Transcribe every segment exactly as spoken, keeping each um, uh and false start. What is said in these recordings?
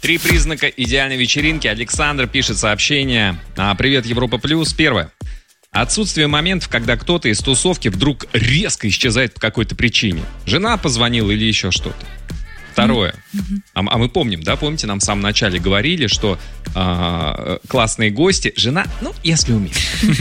Три признака идеальной вечеринки. Александр пишет сообщение. А, Привет, Европа Плюс. Первое. Отсутствие моментов, когда кто-то из тусовки вдруг резко исчезает по какой-то причине. Жена позвонила или еще что-то. Второе. Mm-hmm. А, а мы помним, да, помните, нам в самом начале говорили, что а, классные гости, жена, ну, если умеет.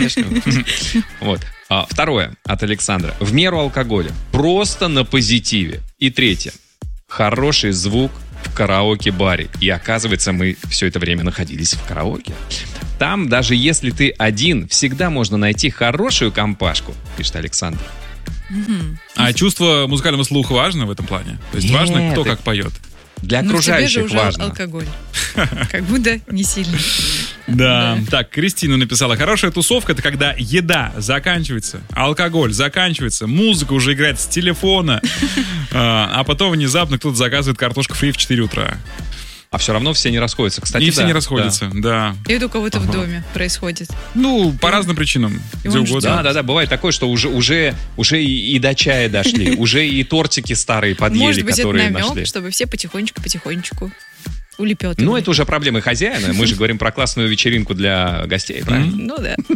Вот. Второе от Александра. В меру алкоголя. Просто на позитиве. И третье. Хороший звук в караоке-баре. И оказывается, мы все это время находились в караоке. Там, даже если ты один, всегда можно найти хорошую компашку, пишет Александр. Mm-hmm. А чувство музыкального слуха важно в этом плане? То есть Нет, важно, кто это... как поет? Для окружающих уже важно. Алкоголь. Как будто не сильно. Да. Так, Кристина написала. Хорошая тусовка — это когда еда заканчивается, алкоголь заканчивается, музыка уже играет с телефона, а потом внезапно кто-то заказывает картошку фри в четыре утра. А все равно все не расходятся. Кстати, И да, все не расходятся, да. да. И это у кого-то ага. в доме происходит. Ну, по и разным причинам. Да, да, да, бывает такое, что уже, уже, уже и, и до чая дошли, уже и тортики старые подъели, Может быть, которые это намек, нашли. Чтобы все потихонечку-потихонечку улепетывали. Ну, это уже проблемы хозяина. Мы же говорим про классную вечеринку для гостей, правильно? Ну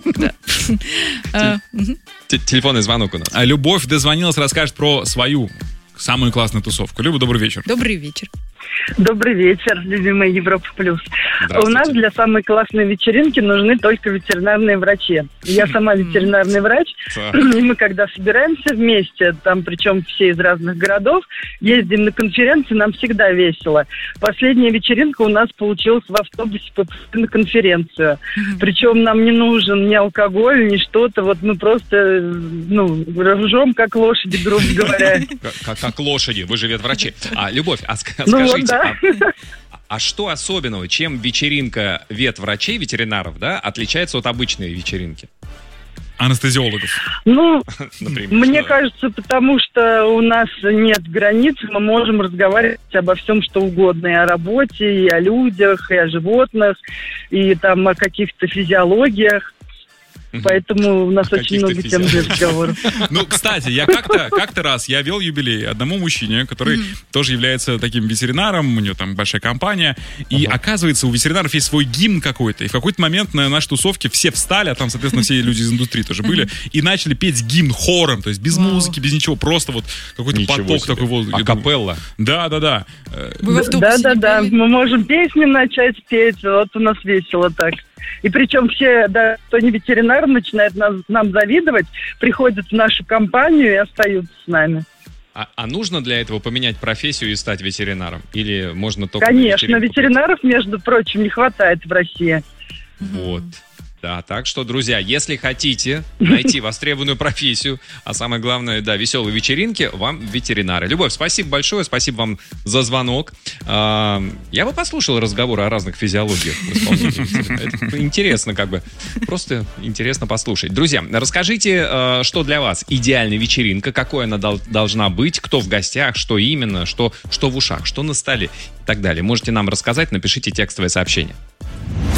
да. Телефонный звонок у нас. А Любовь дозвонилась, расскажет про свою самую классную тусовку. Люба, добрый вечер. Добрый вечер. Добрый вечер, любимая Европа Плюс. У нас для самой классной вечеринки нужны только ветеринарные врачи. Я сама ветеринарный врач, и мы когда собираемся вместе, там причем все из разных городов, ездим на конференции, нам всегда весело. Последняя вечеринка у нас получилась в автобусе на конференцию. Причем нам не нужен ни алкоголь, ни что-то, вот мы просто, ну, ржем как лошади, грубо говоря. Как, как лошади, вы же ветврачи. А, Любовь, а скажите, ну, вот, да. а, а что особенного, чем вечеринка ветврачей, ветеринаров, да, отличается от обычной вечеринки? Анестезиологов. Ну, Например, мне что? кажется, потому что у нас нет границ, мы можем разговаривать обо всем, что угодно, и о работе, и о людях, и о животных, и там о каких-то физиологиях. Поэтому у нас а очень много тем для разговоров. Ну, кстати, я как-то, как-то раз я вел юбилей одному мужчине, который mm-hmm. тоже является таким ветеринаром, у него там большая компания, и uh-huh. оказывается, у ветеринаров есть свой гимн какой-то, и в какой-то момент на нашей тусовке все встали, а там, соответственно, все люди из индустрии тоже были, uh-huh. и начали петь гимн хором, то есть без wow. музыки, без ничего, просто вот какой-то ничего поток себе. Такой вот. Акапелла. Да-да-да. Да-да-да, мы можем песни начать петь, вот у нас весело так. И причем все, да, кто не ветеринар, начинают нас, нам завидовать, приходят в нашу компанию и остаются с нами. А, а нужно для этого поменять профессию и стать ветеринаром? Или можно только... Конечно, ветеринаров, между прочим, не хватает в России. Вот. Да, так что, друзья, если хотите найти востребованную профессию, а самое главное, да, веселые вечеринки, вам ветеринары. Любовь, спасибо большое, спасибо вам за звонок. Я бы послушал разговоры о разных физиологиях в исполнении. Это интересно, как бы, просто интересно послушать. Друзья, расскажите, что для вас идеальная вечеринка, какой она должна быть, кто в гостях, что именно, что, что в ушах, что на столе и так далее. Можете нам рассказать, напишите текстовое сообщение.